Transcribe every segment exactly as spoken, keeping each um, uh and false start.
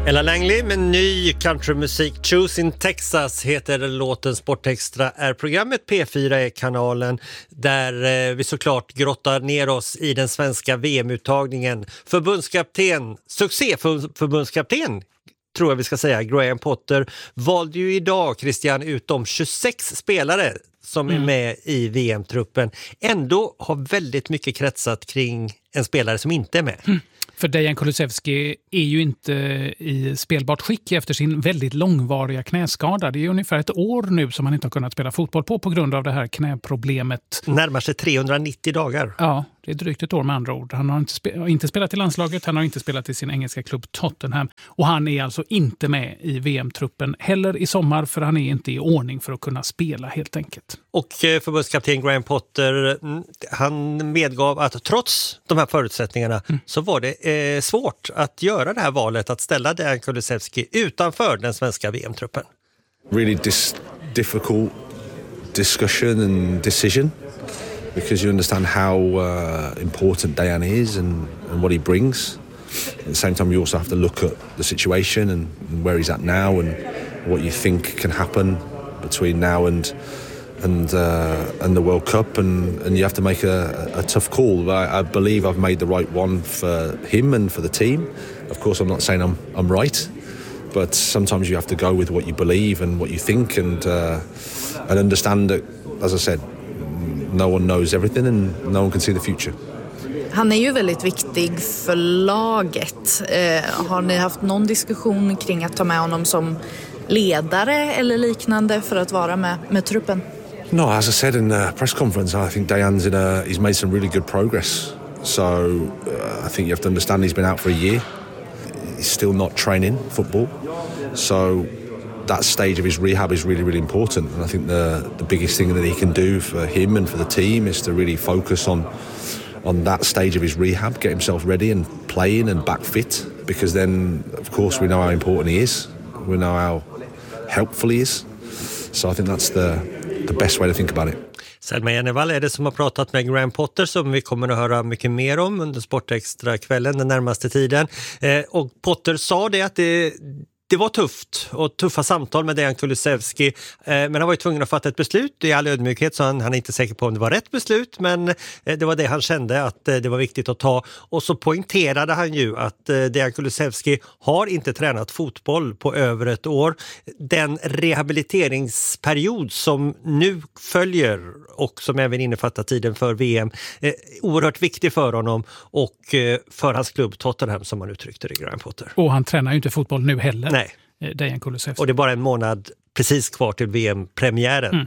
Ella Langley med ny countrymusik. Choose in Texas heter låten. Sportextra är programmet, P fyra är kanalen där vi såklart grottar ner oss i den svenska V M-uttagningen. Förbundskapten, succéförbundskapten tror jag vi ska säga, Graham Potter valde ju idag, Christian, utom tjugosex spelare som mm. är med i V M-truppen. Ändå har väldigt mycket kretsat kring en spelare som inte är med. Mm. För Dejan Kulusevski är ju inte i spelbart skick efter sin väldigt långvariga knäskada. Det är ungefär ett år nu som han inte har kunnat spela fotboll på på grund av det här knäproblemet. Närmar sig trehundranittio dagar. Ja, det är drygt ett år med andra ord. Han har inte, spe- inte spelat i landslaget, han har inte spelat i sin engelska klubb Tottenham. Och han är alltså inte med i V M-truppen heller i sommar, för han är inte i ordning för att kunna spela helt enkelt. Och förbundskapten Graham Potter, han medgav att trots de här förutsättningarna mm. så var det eh, svårt att göra det här valet att ställa Dejan Kulusevski utanför den svenska V M-truppen. Really dis- difficult discussion and decision. Because you understand how uh, important Dejan is and, and what he brings. At the same time, you also have to look at the situation and, and where he's at now and what you think can happen between now and and uh, and the World Cup, and, and you have to make a, a tough call. I, I believe I've made the right one for him and for the team. Of course, I'm not saying I'm I'm right, but sometimes you have to go with what you believe and what you think, and uh, and understand that, as I said, no one knows everything and no one can see the future. Han är ju väldigt viktig för laget. Eh, har ni haft någon diskussion kring att ta med honom som ledare eller liknande för att vara med med truppen? No, as I said in the press conference, I think Dejan's in a, he's made some really good progress. So uh, I think you have to understand he's been out for a year. He's still not training football. So that stage of his rehab is really, really important. And I think the the biggest thing that he can do for him and for the team is to really focus on on that stage of his rehab, get himself ready and playing and back fit. Because then, of course, we know how important he is. We know how helpful he is. So I think that's the the best way to think about it. Selma Jennevall är det som har pratat med Graham Potter, som vi kommer att höra mycket mer om under Sportextra-kvällen den närmaste tiden. Eh, och Potter sa det att det Det var tufft och tuffa samtal med Dejan Kulusevski, men han var ju tvungen att fatta ett beslut. I all ödmjukhet så han, han är inte säker på om det var rätt beslut, men det var det han kände att det var viktigt att ta. Och så poängterade han ju att Dejan Kulusevski har inte tränat fotboll på över ett år. Den rehabiliteringsperiod som nu följer och som även innefattar tiden för V M är oerhört viktig för honom och för hans klubb Tottenham, som han uttryckte det, Graham Potter. Och han tränar ju inte fotboll nu heller. Nej. Dejan Kulusevski. Och det är bara en månad precis kvar till V M-premiären. Mm.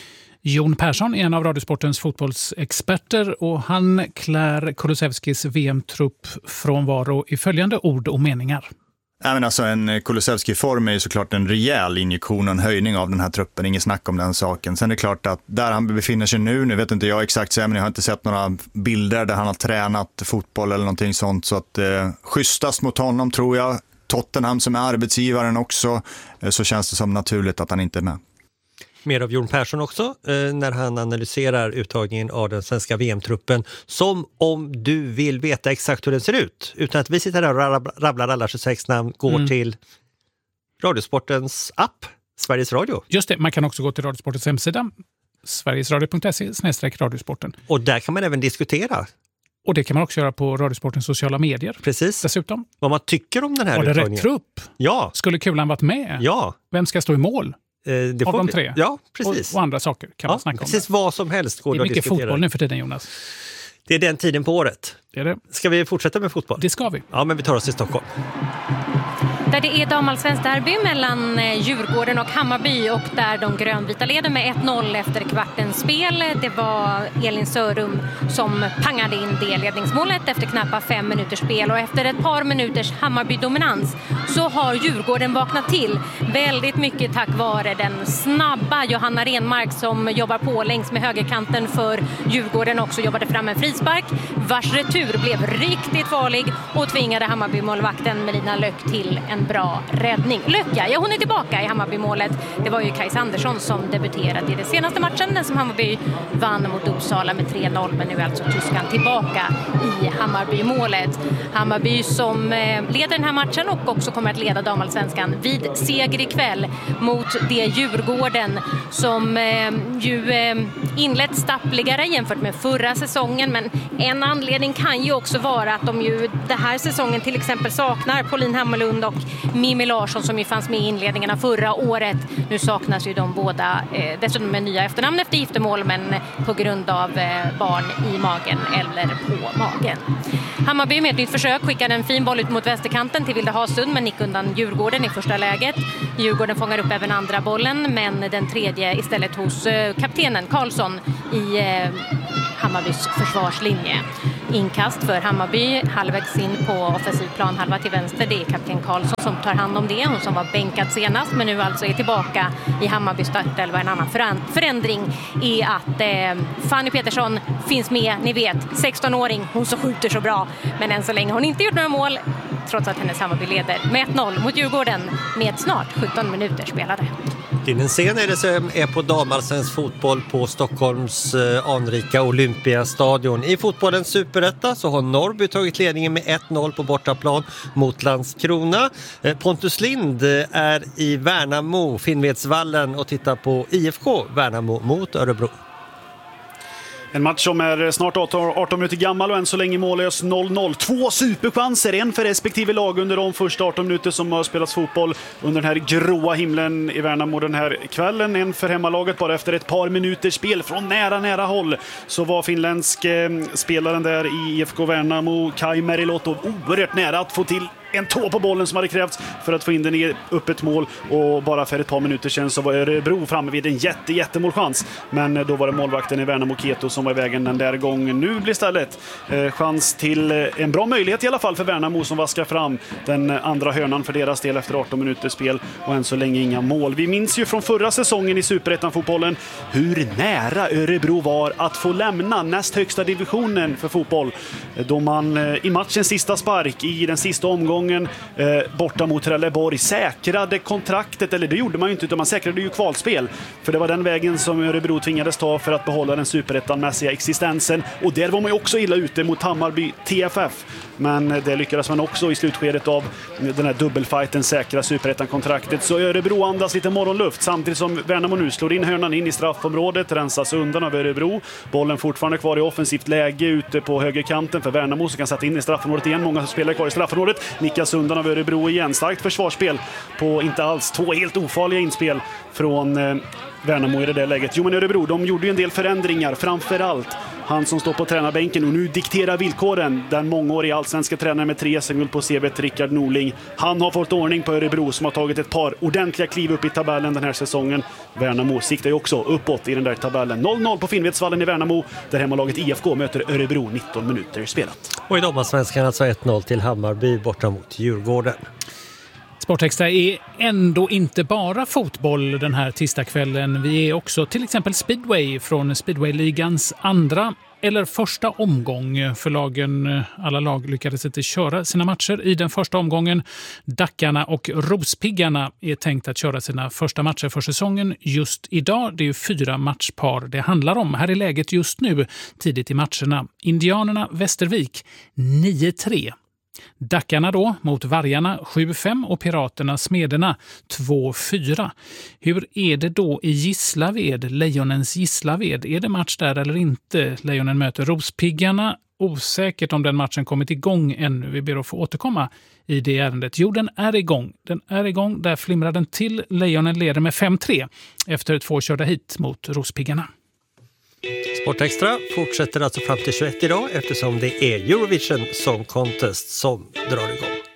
Jon Persson är en av Radiosportens fotbollsexperter och han klär Kulusevskis V M-trupp från varo i följande ord och meningar. Ja, men alltså en Kulusevski-form är ju såklart en rejäl injektion och en höjning av den här truppen. Ingen snack om den saken. Sen är det klart att där han befinner sig nu, nu vet inte jag exakt så, men jag har inte sett några bilder där han har tränat fotboll eller någonting sånt. Så att eh, schysstast mot honom tror jag. Tottenham som är arbetsgivaren också, eh, så känns det som naturligt att han inte är med. Mer av Jon Persson också eh, när han analyserar uttagningen av den svenska V M-truppen, som om du vill veta exakt hur den ser ut, utan att vi sitter där och rabblar alla tjugosex namn, går mm. till Radiosportens app, Sveriges Radio. Just det, man kan också gå till Radiosportens hemsida, sverigesradio punkt se snedstreck radiosporten. Och där kan man även diskutera. Och det kan man också göra på Radiosportens sociala medier. Precis. Dessutom. Vad man tycker om den här uttagningen. uttagningen. Var det rätt trupp? Ja. Skulle Kulan varit med? Ja. Vem ska stå i mål? Det av får de vi. tre? Ja, precis. Och, och andra saker kan ja, man snacka precis om. Precis vad som helst går det är mycket fotboll nu för tiden, Jonas. Det är den tiden på året. Det är det. Ska vi fortsätta med fotboll? Det ska vi. Ja, men vi tar oss till Stockholm. Där det är damallsvenskt derby mellan Djurgården och Hammarby och där de grönvita leder med ett noll efter kvartens spel. Det var Elin Sörum som pangade in det ledningsmålet efter knappt fem minuters spel, och efter ett par minuters Hammarby-dominans så har Djurgården vaknat till väldigt mycket tack vare den snabba Johanna Renmark som jobbar på längs med högerkanten för Djurgården, också jobbade fram en frispark vars retur blev riktigt farlig och tvingade Hammarby-målvakten Melina Löck till en bra räddning. Löcka, ja, hon är tillbaka i Hammarby-målet. Det var ju Kajsa Andersson som debuterade i den senaste matchen, den som Hammarby vann mot Uppsala med tre noll, men nu är alltså tyskan tillbaka i Hammarby-målet. Hammarby som leder den här matchen och också kommer kommer att leda damallsvenskan vid seger ikväll mot det Djurgården som eh, ju eh, inlett stappligare jämfört med förra säsongen, men en anledning kan ju också vara att de ju den här säsongen till exempel saknar Pauline Hammarlund och Mimmi Larsson som ju fanns med i inledningen av förra året. Nu saknas ju de båda eh, dessutom med nya efternamn efter giftermål, men på grund av eh, barn i magen eller på magen. Hammarby med ett nytt försök skickade en fin boll ut mot vänsterkanten till Vilda Hasund, men gick undan Djurgården i första läget. Djurgården fångar upp även andra bollen, men den tredje istället hos eh, kaptenen Karlsson i eh, Hammarbys försvarslinje. Inkast för Hammarby halvvägs in på offensivplan, halva till vänster. Det är kapten Karlsson som tar hand om det. Hon som var bänkad senast men nu alltså är tillbaka i Hammarby startelva. En annan förändring är att eh, Fanny Petersson finns med, ni vet, sexton-åring. Hon så skjuter så bra, men än så länge har hon inte gjort några mål trots att hennes Hammarby leder med ett noll mot Djurgården med snart sjutton minuter spelade. Den scen är det som är på damallsvensk fotboll på Stockholms eh, anrika Olympiastadion. I fotbollens superetta så har Norrby tagit ledningen med ett noll på bortaplan mot Landskrona. Eh, Pontus Lind är i Värnamo, Finnvedsvallen, och tittar på I F K Värnamo mot Örebro. En match som är snart arton minuter gammal och än så länge mållös noll noll. Två superchanser, en för respektive lag under de första arton minuter som har spelats fotboll under den här gråa himlen i Värnamo den här kvällen. En för hemmalaget bara efter ett par minuters spel från nära, nära håll. Så var finländsk eh, spelaren där i I F K Värnamo, Kai Merilotto, oerhört nära att få till en tå på bollen som hade krävts för att få in den i öppet mål, och bara för ett par minuter sedan så var Örebro framme vid en jätte, jättemålchans, men då var det målvakten i Värnamo Keto som var i vägen den där gången. Nu blir istället eh, chans till eh, en bra möjlighet i alla fall för Värnamo som vaskar fram den andra hörnan för deras del efter arton minuters spel, och än så länge inga mål. Vi minns ju från förra säsongen i Superettan-fotbollen hur nära Örebro var att få lämna näst högsta divisionen för fotboll, då man eh, i matchens sista spark i den sista omgången Eh, borta mot Trelleborg säkrade kontraktet, eller det gjorde man ju inte, utan man säkrade ju kvalspel, för det var den vägen som Örebro tvingades ta för att behålla den superettanmässiga existensen, och där var man ju också illa ute mot Hammarby T F F, men det lyckades man också i slutskedet av den här dubbelfighten säkra superettan-kontraktet. Så Örebro andas lite morgonluft samtidigt som Värnamo nu slår in hörnan in i straffområdet, rensas undan av Örebro. Bollen fortfarande kvar i offensivt läge ute på högerkanten för Värnamo som kan sätta in i straffområdet igen. Många spelare kvar i straffområdet. Nickas undan av Örebro igen. Starkt försvarsspel på inte alls två helt ofarliga inspel från eh, Värnamo i det där läget. Jo, men Örebro, de gjorde ju en del förändringar, framförallt han som står på tränarbänken och nu dikterar villkoren, den mångåriga allsvenska tränaren med tre S M-guld på C V:t, Rickard Norling. Han har fått ordning på Örebro som har tagit ett par ordentliga kliv upp i tabellen den här säsongen. Värnamo siktar ju också uppåt i den där tabellen. noll noll på Finnvedsvallen i Värnamo, där hemmalaget I F K möter Örebro, nitton minuter spelat. Och i damallsvenskan alltså ett noll till Hammarby borta mot Djurgården. Sportextra är ändå inte bara fotboll den här tisdagskvällen. Vi är också till exempel speedway från speedwayligans andra eller första omgång. För lagen, alla lag lyckades inte köra sina matcher i den första omgången. Dackarna och Rospiggarna är tänkt att köra sina första matcher för säsongen just idag. Det är ju fyra matchpar det handlar om. Här är läget just nu tidigt i matcherna. Indianerna Västervik nio tre. Dackarna då mot Vargarna sju fem och Piraterna Smederna två fyra. Hur är det då i Gislaved, Lejonens Gislaved? Är det match där eller inte? Lejonen möter Rospiggarna. Osäkert om den matchen kommit igång ännu. Vi ber att få återkomma i det ärendet. Jo, den är igång. Den är igång. Där flimrar den till. Lejonen leder med fem tre efter två körda hit mot Rospiggarna. Sportextra fortsätter alltså fram till tjugoett idag eftersom det är Eurovision Song Contest som drar igång.